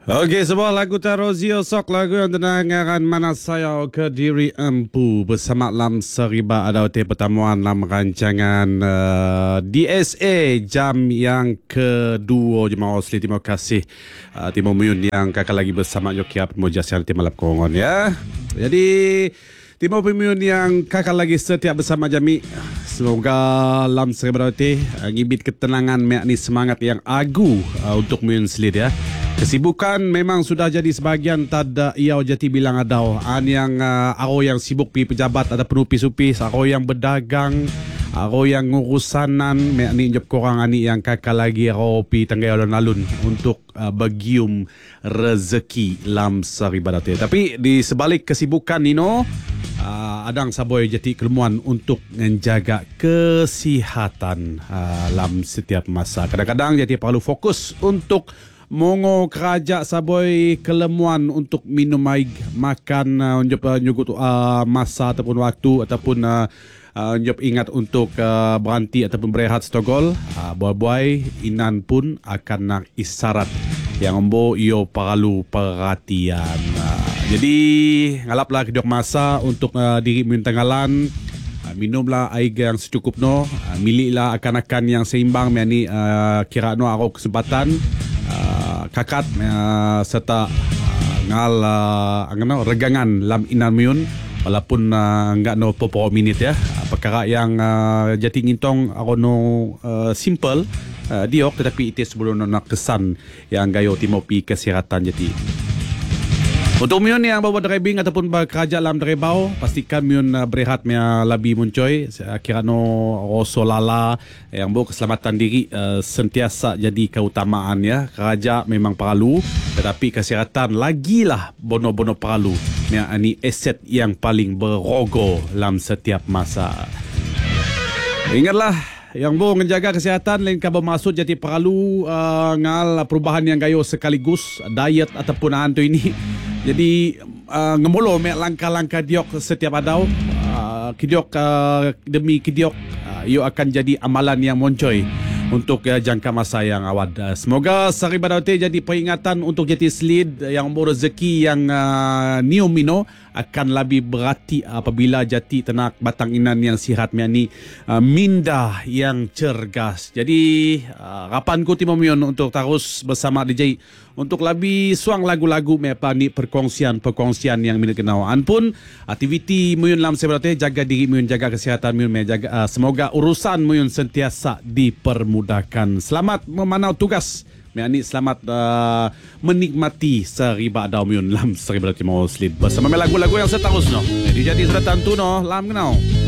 Okey, sebuah lagu Tarozio Sok, lagu yang dengarkan Mana Saya Kediri Empu bersama Lam Seriba ada pertemuan dalam rancangan DSA jam yang kedua. Jemaah Osli, terima kasih Timur Muyun yang kakak lagi bersama Yokia Pemuja Siang Tim Malap Kongon ya. Jadi Timur Muyun yang kakak lagi setiap bersama Jami. Semoga Lam Seriba ngibit ketenangan, yakni semangat yang agu untuk Muyun Selid ya. Kesibukan memang sudah jadi sebahagian tada iau jati bilang adau. Yang aro yang sibuk pi pejabat ada penupis-upis, aro yang berdagang, aro yang ngurusanan, ni job korang ani yang kakak lagi aro pi tanggai alun-alun untuk bagium rezeki Lam Seriba Date. Tapi di sebalik kesibukan nino adang saboy jati kelumuan untuk menjaga kesihatan dalam setiap masa. Kadang-kadang jati perlu fokus untuk mongo kerajak saboy kelemuan untuk minum air, makan nyugut masa ataupun waktu ataupun ingat untuk berhenti ataupun berehat setogol. Buai-buai inan pun akan nak isyarat yang embo iyo perlu perhatian. Jadi ngalaplah kedok masa untuk diri minum tanggalan. Minumlah air yang secukupno, miliklah akan-akan yang seimbang, yakni kira no aro kesempatan kakat serta ngal regangan lam inan muyun walaupun enggak no popor minit ya. Perkara yang jati ngintong ako no simple diok, tetapi itu sebelum nak kesan yang gayo timopi kesihatan jati. Untuk muyun yang bawa driving ataupun bekerja dalam dribau, pastikan muyun berehat mea labi muncoy. Kira no roso lala yang bawa keselamatan diri sentiasa jadi keutamaan ya. Kerja memang perlu, tetapi kesihatan lagilah bono-bono perlu. Mea ini aset yang paling berogo dalam setiap masa. Ingatlah, yang boleh menjaga kesihatan lain kabar maksud jadi perlu ngal perubahan yang gayo sekaligus diet ataupun antu ini. Jadi ngemolo mek langkah-langkah diok setiap adau kidiok demi kidiok ia akan jadi amalan yang moncoy untuk jangka masa yang awal. Semoga Seriba Date jadi peringatan untuk jati selid yang berezeki yang niumino akan lebih berarti apabila jati tenak batang inan yang sihat, yakni minda yang cergas. Jadi harapanku Timur Muyun untuk terus bersama DJ untuk lebih suang lagu-lagu mepa ni perkongsian yang minat kenawaan pun aktiviti Muyun Lam Seriba Date, jaga diri Muyun, jaga kesihatan Muyun, jaga semoga urusan Muyun sentiasa dipermudahkan. Selamat memanau tugas, yakni selamat menikmati Seriba Daumyun Lam Seriba Timur Selid bersama lagu-lagu yang seterusnya. Jadi sudah tentu no lam kenau.